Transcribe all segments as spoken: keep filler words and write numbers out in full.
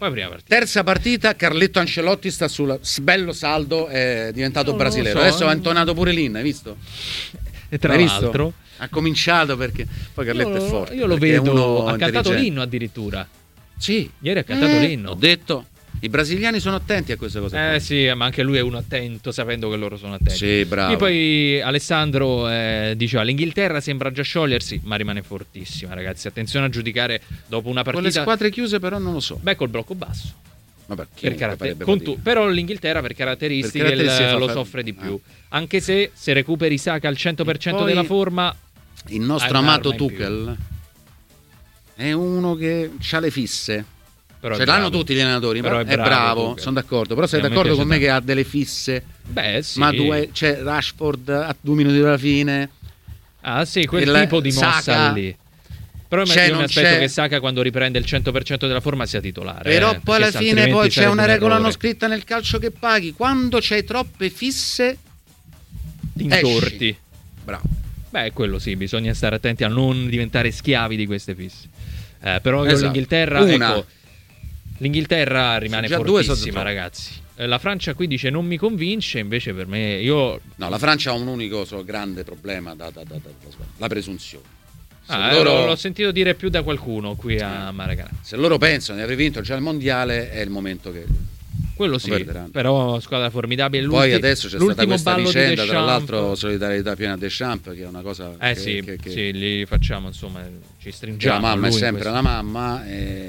Poi prima partita. Terza partita, Carletto Ancelotti sta sul bello saldo, è diventato No, brasiliano. so, Adesso eh. ha intonato pure l'Inna, hai visto? E tra Hai l'altro visto? Ha cominciato perché poi Carletto io, è forte. io lo perché è vedo, uno ha cantato intelligente. l'inno addirittura. Sì. Ieri ha cantato Eh, l'inno. Ho detto, i brasiliani sono attenti a queste cose. Eh qua. sì, ma anche lui è uno attento, sapendo che loro sono attenti. Sì, bravo. E poi Alessandro eh, diceva: l'Inghilterra sembra già sciogliersi, ma rimane fortissima, ragazzi. Attenzione a giudicare dopo una Con le partita. squadre chiuse però non lo so. Beh, col blocco basso. Vabbè, Per caratter- farebbe con fatica. tu- però l'Inghilterra per caratteristiche, Per caratteristiche il- fa lo fa- soffre di più. Ah. Anche se se recuperi Saka al cento per cento Poi- della forma, Il nostro Hai amato un'arma in più. Tuchel è uno che ha le fisse. però Cioè, è l'hanno bravo. tutti gli allenatori, Però però è è bravo, bravo, Tuchel. sono d'accordo. Però sei E a me d'accordo con me piace che ha delle fisse? Beh, sì. Ma due, c'è Rashford a due minuti dalla fine. Ah, sì, quel il tipo di mossa Saka- lì. Però C'è, io mi non aspetto c'è. che Saka quando riprende il cento per cento della forma sia titolare. Però eh, poi alla perché fine altrimenti poi c'è sarebbe una un regola non errore. scritta nel calcio che paghi. Quando c'hai troppe fisse, Ti intorti. bravo. Beh, quello sì, bisogna stare attenti a non diventare schiavi di queste fisse. Eh, però io Esatto. l'Inghilterra, Una. ecco, l'Inghilterra rimane Sono già due, fortissima, sono tre. ragazzi. Eh, La Francia qui dice non mi convince, invece per me io No, la Francia ha un unico so, grande problema da, da, da, da- da- la presunzione. Se, ah, loro, l'ho sentito dire più da qualcuno qui a Maracanã. se loro pensano di aver vinto già il mondiale, è il momento che Quello sì, perderanno. però squadra formidabile. poi L'ulti- adesso c'è stata l'ultimo questa ballo di vicenda, tra Deschamps. l'altro solidarietà piena a Deschamps, che è una cosa Eh che, sì, che, che, sì, li facciamo, insomma, ci che stringiamo. la mamma è lui in sempre questo. la mamma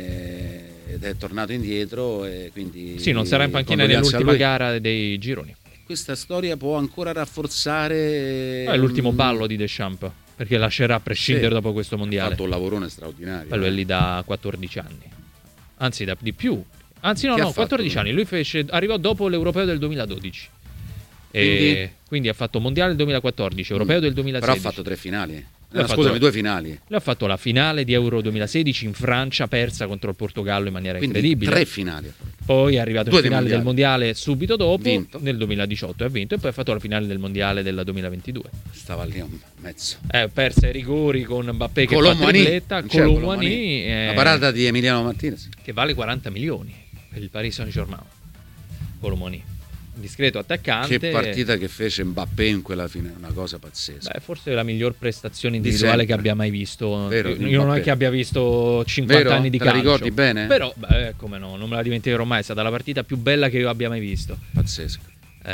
e- ed è tornato indietro e quindi Sì, non sarà in panchina condoglianze a nell'ultima lui. gara dei gironi. Questa storia può ancora rafforzare È l'ultimo mm, ballo di Deschamps, perché lascerà a prescindere Sì. dopo questo ha mondiale. fatto un lavorone straordinario. Quello è eh. lì da quattordici anni. Anzi, da, di più. Anzi, no, Che ha no, fatto quattordici lui? anni. Lui fece, arrivò dopo l'Europeo del duemiladodici. Quindi? E quindi ha fatto mondiale del duemilaquattordici, Europeo Mm. del duemilasedici. Però ha fatto tre finali. Lui No, ha fatto- scusami, due finali. Lui ha fatto la finale di Euro duemilasedici in Francia, persa contro il Portogallo in maniera Quindi incredibile. tre finali. ha fatto. Poi è arrivato Due in dei finale del mondiali. mondiale subito dopo, Vinto. nel duemiladiciotto e ha vinto, e poi ha fatto la finale del mondiale del duemilaventidue. Stava lì a mezzo. Eh, perse ai rigori con Mbappé che fa Colomboani. tripletta, Non c'era Colomboani, Colomboani. eh, La parata di Emiliano Martinez. che vale quaranta milioni per il Paris Saint-Germain. Colomboani, discreto attaccante. Che partita che fece Mbappé in quella fine, una cosa pazzesca. Beh, forse è la miglior prestazione individuale sempre. che abbia mai visto. Vero, Io di non è Mbappé. che abbia visto cinquanta Vero? anni di Te la calcio. ricordi bene? Però, beh, come no, non me la dimenticherò mai. È stata la partita più bella che io abbia mai visto. Pazzesca.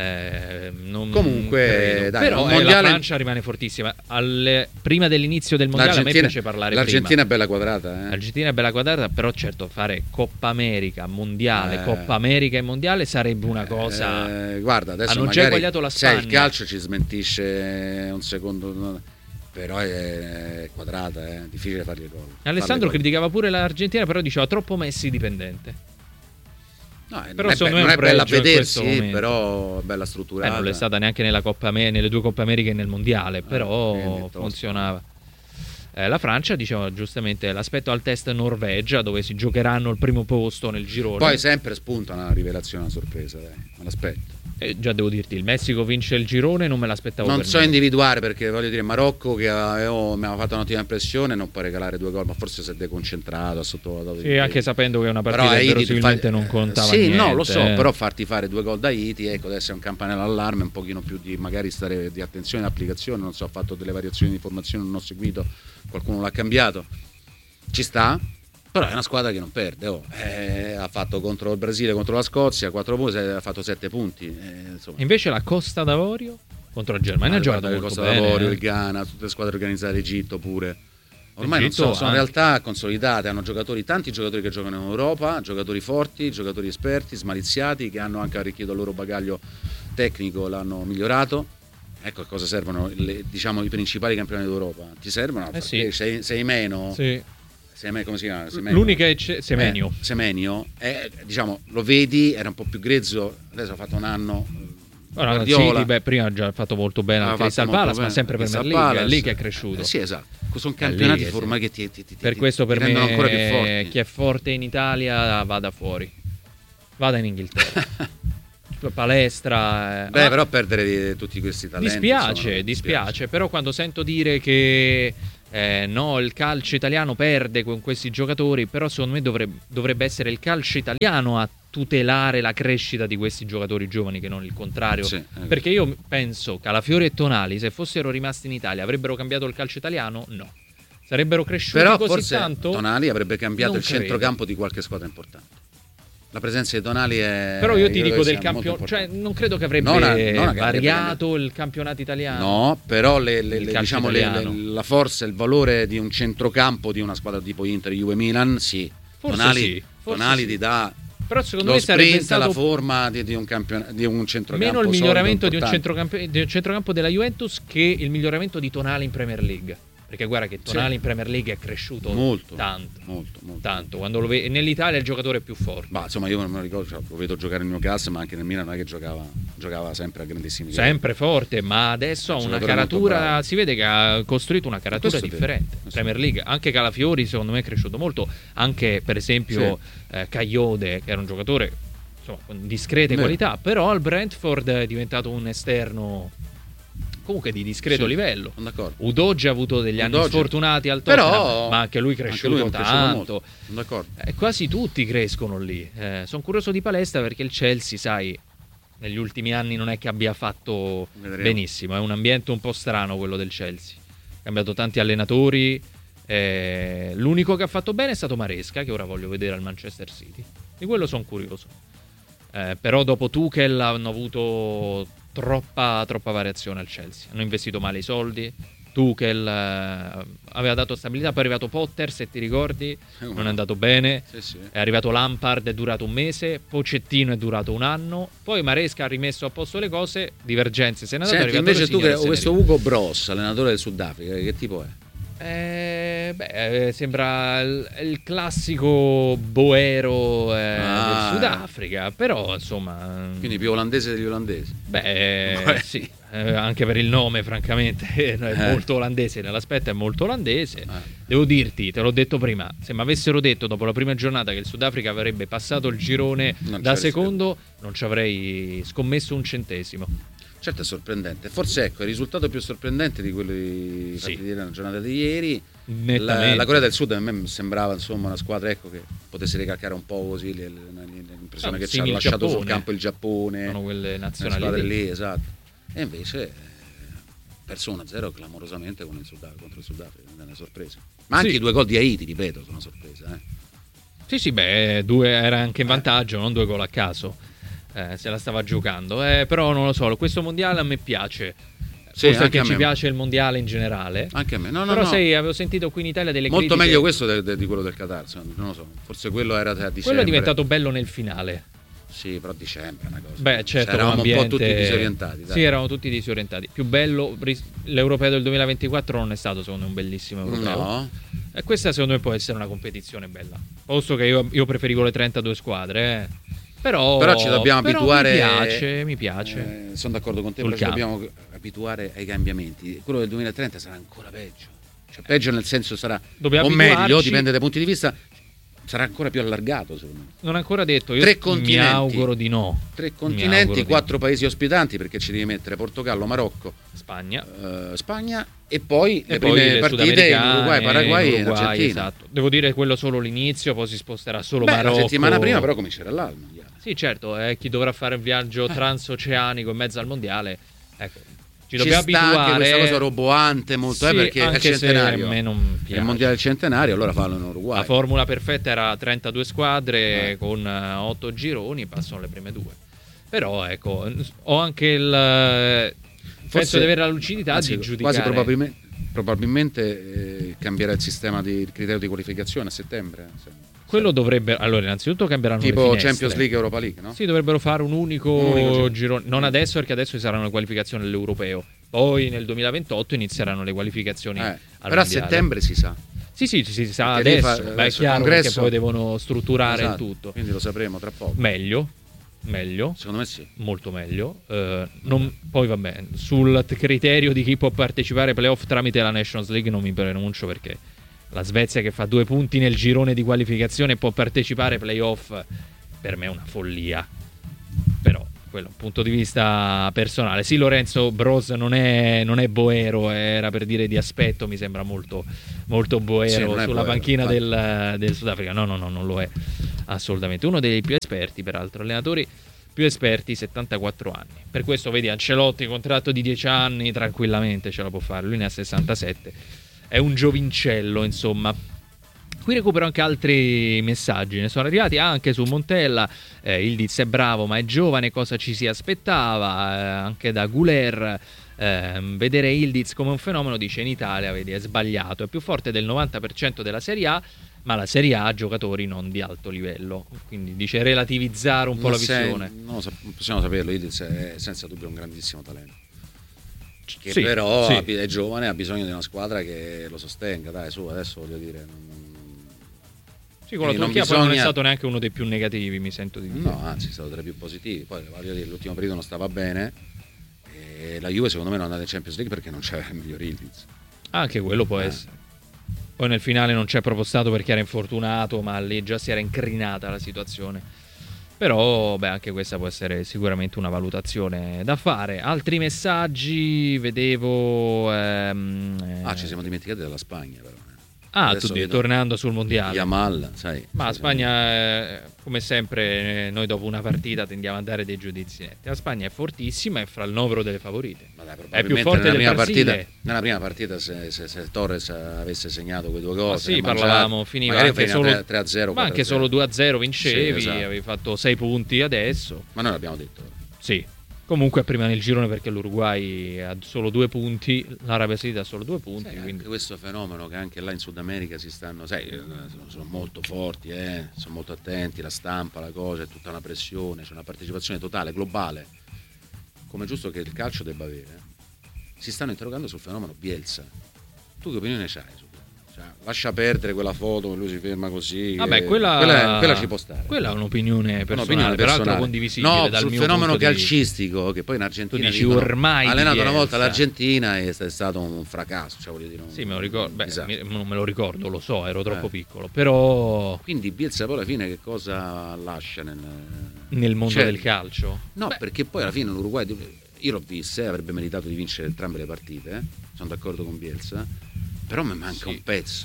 Eh, non Comunque, credo. dai, però un eh, mondiale- la Francia rimane fortissima. Alle- prima dell'inizio del mondiale a me piace parlare l'Argentina prima. è bella quadrata. Eh? L'Argentina è bella quadrata, però certo fare Coppa America, Mondiale, Eh. Coppa America e Mondiale sarebbe una cosa. Eh, guarda, adesso Hanno già magari eguagliato la sai, il Spagna. calcio ci smentisce un secondo, però è quadrata, è difficile fargli gol. Alessandro Farle gol. criticava pure l'Argentina, però diceva troppo Messi dipendente. No, Però non è, secondo be- me non è è un bella a pregio in questo vedersi, momento. però è bella Eh, strutturata. non l'è stata neanche nella Coppa Amer- nelle due Coppe Americhe e nel Mondiale, però quindi è tosto. funzionava. Eh, la Francia, diceva giustamente, l'aspetto al test Norvegia, dove si giocheranno il primo posto nel girone. Poi sempre spunta una rivelazione, una sorpresa, dai, me l'aspetto. Eh, già devo dirti, il Messico vince il girone, non me l'aspettavo Non per so niente. individuare perché voglio dire Marocco che avevo, mi aveva fatto un'ottima impressione, non può regalare due gol, ma forse si è deconcentrato, ha sottovalutato. Sì, anche sapendo che è una Però partita Haiti verosimilmente fa- non contava sì, niente. no, lo so, eh. però farti fare due gol da Haiti, ecco, deve essere un campanello allarme, un pochino più di magari stare di attenzione all'applicazione, non so, ha fatto delle variazioni di formazione, non ho seguito, qualcuno l'ha cambiato. Ci sta? Però è una squadra che non perde, oh. Eh, ha fatto contro il Brasile, contro la Scozia, quattro punti, ha fatto sette punti. Eh, insomma. Invece la Costa d'Avorio contro la Germania ha Ah, giocato guarda, molto Costa bene. d'Avorio, eh. il Ghana, tutte le squadre organizzate, l'Egitto pure. Ormai L'Egitto non so, sono anche. realtà consolidate, hanno giocatori, tanti giocatori che giocano in Europa, giocatori forti, giocatori esperti, smaliziati, che hanno anche arricchito il loro bagaglio tecnico, l'hanno migliorato. Ecco a cosa servono le, diciamo, i principali campioni d'Europa. Ti servono? Eh Perché sì. sei, sei meno. Sì. Sei, come si chiama? Semenyo. L'unica è Ce- Semenyo. Eh, Semenyo, eh, diciamo, lo vedi, era un po' più grezzo, adesso ha fatto un anno. Ora, Guardiola. City, beh, prima ha già fatto molto bene Ha al fatto Crystal molto Palace, ma bene. sempre per Crystal League, è Palace. lì che è cresciuto. Eh, sì, esatto. Sono È campionati lì di che forma sì. che ti, ti, ti, Per ti- questo ti per rendono me ancora più forti. chi è forte in Italia vada fuori. Vada in Inghilterra. Palestra. eh. Beh, Ma però perdere di- tutti questi talenti. dispiace, insomma, dispiace, però quando sento dire che eh, no, il calcio italiano perde con questi giocatori, però secondo me dovrebbe, dovrebbe essere il calcio italiano a tutelare la crescita di questi giocatori giovani, che non il contrario. Sì, eh. Perché io penso Calafiori e Tonali, se fossero rimasti in Italia, avrebbero cambiato il calcio italiano? No. Sarebbero cresciuti Però così forse tanto? Tonali avrebbe cambiato Non il credo. centrocampo di qualche squadra importante. La presenza di Tonali è... Però io ti credo dico che del sia molto campionato, cioè importante. non credo che avrebbe Non a- non a- che avrebbe variato il campionato italiano. No, però le, le- Il le- calcio diciamo le- italiano. le- la forza, il valore di un centrocampo di una squadra tipo Inter, Juve, Milan, sì. Forse Tonali, sì, forse Tonali sì. ti dà Però secondo lo me sarebbe sprint, stato la forma di, di un campion- di un centrocampo meno il solido, miglioramento di un, importante. centrocampo, di un centrocampo della Juventus che il miglioramento di Tonali in Premier League. Perché guarda che Tonali Sì. in Premier League è cresciuto Molto, tanto, molto, molto. tanto. Quando lo ve- nell'Italia è il giocatore più forte. Ma insomma io non me lo ricordo, cioè, lo vedo giocare nel Newcastle, ma anche nel Milan non è che giocava, giocava sempre a grandissimi livelli. Sempre forte, ma adesso ha una Giocatore molto caratura, bravo. si vede che ha costruito una caratura Questo è vero, differente. questo è Premier League, anche Calafiori secondo me è cresciuto molto, anche per esempio eh, Cagliode, che era un giocatore insomma con discrete Vero. qualità, però al Brentford è diventato un esterno comunque di discreto Sì, livello. sono d'accordo. Udogie ha avuto degli anni Udogie. sfortunati al Tottenham, Però ma anche lui è anche cresciuto lui è cresciuto tanto. molto. Sono d'accordo. Eh, quasi tutti crescono lì. Eh, sono curioso di palestra perché il Chelsea, sai, negli ultimi anni non è che abbia fatto Vedremo. benissimo. È un ambiente un po' strano quello del Chelsea. Ha cambiato tanti allenatori. eh, l'unico che ha fatto bene è stato Maresca, che ora voglio vedere al Manchester City. Di quello sono curioso. Eh, però dopo Tuchel hanno avuto troppa, troppa variazione al Chelsea. Hanno investito male i soldi. Tuchel eh, aveva dato stabilità, poi è arrivato Potter, se ti ricordi, non è andato bene. Sì, sì. È arrivato Lampard, è durato un mese. Pochettino è durato un anno. Poi Maresca ha rimesso a posto le cose. Divergenze, se n'è andato. Senti, è arrivato invece tu, Rosignol che, e se questo n'è Ugo Bros, allenatore del Sudafrica, che tipo è? Eh, beh, eh, sembra il, il classico boero eh, Ah. del Sudafrica, però insomma, Quindi più olandese degli olandesi. beh, Beh. sì, eh, anche per il nome, francamente, è Eh. molto olandese. Nell'aspetto è molto olandese. Eh. Devo dirti, te l'ho detto prima, se mi avessero detto dopo la prima giornata che il Sudafrica avrebbe passato il girone Non da ci avrei secondo, non ci avrei scommesso un centesimo. Certo è sorprendente. Forse ecco, il risultato più sorprendente di quelli Sì. fatti ieri nella giornata di ieri. Nettamente. La, la Corea del Sud a me sembrava insomma una squadra ecco, che potesse ricalcare un po' così le- le- l'impressione Ah, che ci ha simil lasciato sul Giappone. campo il Giappone. Sono quelle le nazionali squadre lì. lì, esatto. E invece eh, perso uno a zero clamorosamente con il Sudafrica, contro il Sudafrica, non è una sorpresa. Ma anche Sì. i due gol di Haiti, ripeto, sono una sorpresa. Eh. Sì, sì, beh, due era anche in vantaggio, non due gol a caso. Eh, se la stava giocando. Eh, però non lo so, questo mondiale a me piace. Sì, Forse anche perché a ci me. piace il mondiale in generale. Anche a me. No, no, però no. sai, avevo sentito qui in Italia delle Molto critiche. meglio questo de- de- di quello del Qatar, secondo me, non lo so. Forse quello era a dicembre. Quello è diventato bello nel finale. Sì, però a dicembre è una cosa. Beh, certo, Cioè, eravamo come un po' ambiente- tutti disorientati. Dai. Sì, eravamo tutti disorientati. Più bello, ris- l'europeo del duemilaventiquattro non è stato secondo me un bellissimo europeo. No, E questa secondo me può essere una competizione bella. Posto che io, io preferivo le trentadue squadre, eh. Però, però ci dobbiamo però abituare. Mi piace, mi piace. Eh, sono d'accordo con te, Sul però ci campo. dobbiamo abituare ai cambiamenti. Quello del duemilatrenta sarà ancora peggio. Cioè, peggio nel senso sarà. Dobbiamo o meglio, abituarci- dipende dai punti di vista. Sarà ancora più allargato, secondo me. Non ancora detto, io Tre mi continenti. auguro di no. Tre Mi auguro continenti, di quattro paesi ospitanti, perché ci devi mettere Portogallo, Marocco, Spagna. eh, Spagna e poi E le poi prime le partite in sudamericane, Uruguay, Paraguay in e in Uruguay, Argentina. esatto. Devo dire quello solo l'inizio, poi si sposterà solo Beh, Marocco. la settimana prima però comincerà là il mondiale. Sì, certo, è chi dovrà fare un viaggio transoceanico in mezzo al mondiale. Ecco, ci, Ci dobbiamo sta abituare. anche questa cosa roboante molto, eh, Sì, perché è il anche se centenario. a me non È piace. il mondiale del centenario, allora fallo in Uruguay. La formula perfetta era trentadue squadre Eh. con otto gironi, passano le prime due. Però ecco, ho anche il penso di avere la lucidità anzi, di giudicare. Quasi probabilmente, probabilmente eh, cambierà il sistema di il criterio di qualificazione a settembre. eh, se- Quello dovrebbe, allora, innanzitutto cambieranno le tipo finestre. Champions League e Europa League, no? Sì, dovrebbero fare un unico, Un unico giro. girone, non adesso perché adesso ci saranno le qualificazioni all'europeo. Poi nel duemilaventotto inizieranno le qualificazioni Eh, al però a mondiale. settembre si sa. Sì, sì, si sa Perché lì adesso. fa- Beh, è adesso il chiaro congresso- perché poi devono strutturare Esatto, il tutto. Quindi lo sapremo tra poco. Meglio, meglio, Secondo me sì. molto meglio. Eh, non- poi vabbè, sul t- criterio di chi può partecipare ai playoff tramite la Nations League non mi pronuncio perché la Svezia che fa due punti nel girone di qualificazione può partecipare ai playoff, per me è una follia. Però quello è un punto di vista personale. Sì, Lorenzo Broz non è, non è boero, era per dire di aspetto, mi sembra molto, molto boero Sì, sulla boero, panchina infatti. del, del Sudafrica. No, no, no, non lo è assolutamente. Uno dei più esperti, peraltro, allenatori più esperti, settantaquattro anni. Per questo vedi Ancelotti, contratto di dieci anni, tranquillamente ce la può fare. Lui ne ha sessantasette. È un giovincello, insomma. Qui recupero anche altri messaggi, ne sono arrivati anche su Montella. eh, Ildiz è bravo ma è giovane, cosa ci si aspettava? Eh, anche da Guler. Eh, vedere Ildiz come un fenomeno, dice, in Italia, vedi, è sbagliato, è più forte del novanta per cento della Serie A, ma la Serie A ha giocatori non di alto livello, quindi dice relativizzare un po' Non la se- visione. non lo sa- possiamo saperlo, Ildiz è senza dubbio un grandissimo talento. Che Sì, però sì. ha- è giovane, ha bisogno di una squadra che lo sostenga, dai, su, adesso voglio dire. non- Sì, con la quindi non Turchia poi non è bisogna- stato neanche uno dei più negativi, mi sento di dire. No, anzi, è stato tra i più positivi. Poi voglio dire, l'ultimo periodo non stava bene. E la Juve secondo me non è andata in Champions League perché non c'era il miglior Ildiz. Anche quello può Eh. essere. Poi nel finale non c'è proprio stato perché era infortunato, ma lì già si era incrinata la situazione. Però, beh, anche questa può essere sicuramente una valutazione da fare. Altri messaggi, vedevo... ehm, eh, Ah, ci siamo dimenticati della Spagna, però. Ah, Adesso tu dici, vedo- tornando sul mondiale. Yamal, sai. Ma la sì, Spagna, eh, come sempre, eh, noi dopo una partita tendiamo a dare dei giudizi netti. La Spagna è fortissima, è fra il novero delle favorite. Ma dai, È più probabilmente forte nella del prima Brasile. partita, nella prima partita se, se, se Torres avesse segnato quelle due cose, Ma sì, ne mangiava- parlavamo, finiva magari anche finiva solo tre a zero, ma anche quattro a zero. solo due a zero vincevi, Sì, esatto. avevi fatto sei punti adesso. Ma noi l'abbiamo detto. Sì. Comunque prima nel girone perché l'Uruguay ha solo due punti, l'Arabia Saudita ha solo due punti, Sai, quindi anche questo fenomeno che anche là in Sud America si stanno, sai, eh, sono, sono molto forti, eh, sono molto attenti, la stampa, la cosa, è tutta una pressione, c'è una partecipazione totale, globale, come è giusto che il calcio debba avere. Si stanno interrogando sul fenomeno Bielsa. Tu che opinione c'hai su quello? Cioè, lascia perdere quella foto che lui si ferma così. vabbè, eh, quella, quella, quella ci può stare. Quella è un'opinione personale, Un'opinione peraltro personale. condivisibile No, dal sul mio fenomeno punto di calcistico che poi in Argentina Tu dici dicono, ormai ha allenato di una volta Bielsa. l'Argentina e è stato un fracasso, cioè, voglio dire, un- Sì, me lo ricordo, beh, esatto. mi- non me lo ricordo, lo so, ero troppo Eh. piccolo, però Quindi Bielsa poi alla fine che cosa lascia nel, nel mondo Cioè, del calcio. No, Beh, perché poi alla fine l'Uruguay, io l'ho vista, eh, avrebbe meritato di vincere entrambe le partite, eh, sono d'accordo con Bielsa, però mi manca Sì. un pezzo.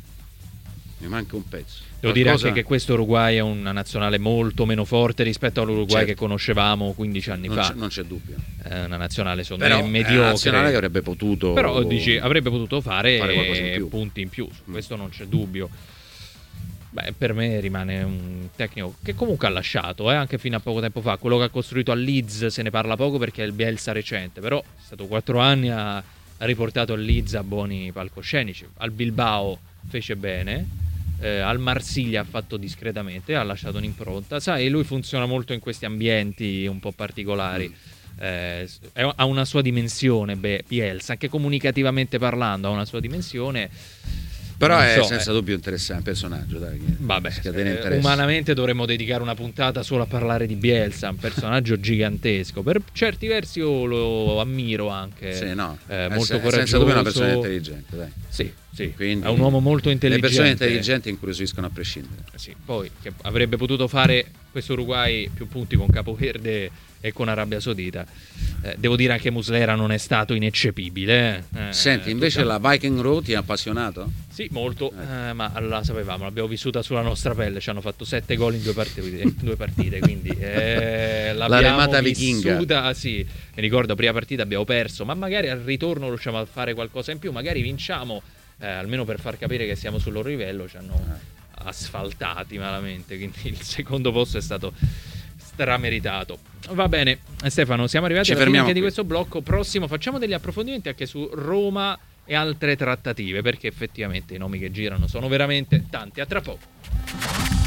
Mi manca un pezzo. Devo dire Qualcosa- anche che questo Uruguay è una nazionale molto meno forte rispetto all'Uruguay Certo. che conoscevamo quindici anni non fa. c'è, non c'è dubbio. È una nazionale secondo Però me è una nazionale che mediocre. avrebbe potuto Però dici avrebbe potuto fare, fare qualcosa in più. punti in più, su Mm. questo non c'è dubbio. Beh, per me rimane un tecnico che comunque ha lasciato, eh, anche fino a poco tempo fa. Quello che ha costruito a Leeds se ne parla poco perché è il Bielsa recente, però è stato quattro anni, ha, ha riportato il Leeds a buoni palcoscenici. Al Bilbao fece bene, eh, al Marsiglia ha fatto discretamente, ha lasciato un'impronta. Sai, lui funziona molto in questi ambienti un po' particolari. Mm. Eh, è- ha una sua dimensione, beh, Bielsa, anche comunicativamente parlando, ha una sua dimensione. Però Non è so, senza eh. dubbio interessante, un personaggio, dai, che Vabbè, scatena eh, interesse. umanamente dovremmo dedicare una puntata solo a parlare di Bielsa, un personaggio gigantesco. Per certi versi io lo ammiro anche. Sì, no, eh, è molto se- coraggioso. senza dubbio è una persona intelligente, dai. Sì, sì. Quindi è un uomo molto Le intelligente. persone intelligenti incuriosiscono a prescindere. Sì, poi che avrebbe potuto fare questo Uruguay più punti con Capoverde e con Arabia Saudita. Eh, devo dire anche Muslera non è stato ineccepibile. eh. Eh, Senti, invece tutta- la Viking Road ti ha appassionato? Sì, molto, eh, ma la sapevamo, l'abbiamo vissuta sulla nostra pelle, ci hanno fatto sette gol in due partite, in due partite quindi eh, l'abbiamo remata vichinga. vissuta, sì, mi ricordo, prima partita abbiamo perso, ma magari al ritorno riusciamo a fare qualcosa in più, magari vinciamo, eh, almeno per far capire che siamo sul loro livello, ci hanno asfaltati malamente, quindi il secondo posto è stato strameritato. Va bene, Stefano, siamo arrivati Ci alla fine fermiamo anche di qui. questo blocco. Prossimo facciamo degli approfondimenti anche su Roma e altre trattative, perché effettivamente i nomi che girano sono veramente tanti. A tra poco.